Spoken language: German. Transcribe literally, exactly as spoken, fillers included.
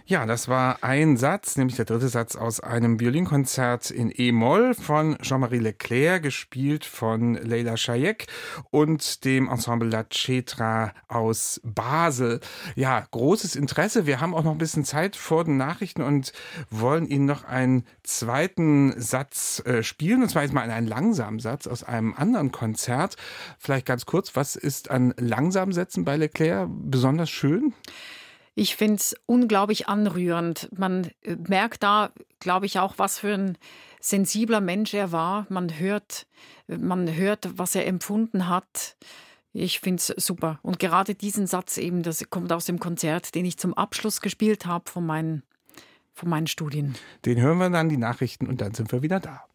Ja, das war ein Satz, nämlich der dritte Satz aus einem Violinkonzert in E-Moll von Jean-Marie Leclerc, gespielt von Leila Chayek und dem Ensemble La Cetra aus Basel. Ja, großes Interesse. Wir haben auch noch ein bisschen Zeit vor den Nachrichten und wollen Ihnen noch einen zweiten Satz äh, spielen, und zwar jetzt mal einen langsamen Satz aus einem anderen Konzert. Vielleicht ganz kurz, was ist an langsamen Sätzen bei Leclerc besonders schön? Ich finde es unglaublich anrührend. Man merkt da, glaube ich, auch, was für ein sensibler Mensch er war. Man hört, man hört, was er empfunden hat. Ich finde es super. Und gerade diesen Satz eben, das kommt aus dem Konzert, den ich zum Abschluss gespielt habe von meinen, von meinen Studien. Den hören wir dann, die Nachrichten, und dann sind wir wieder da.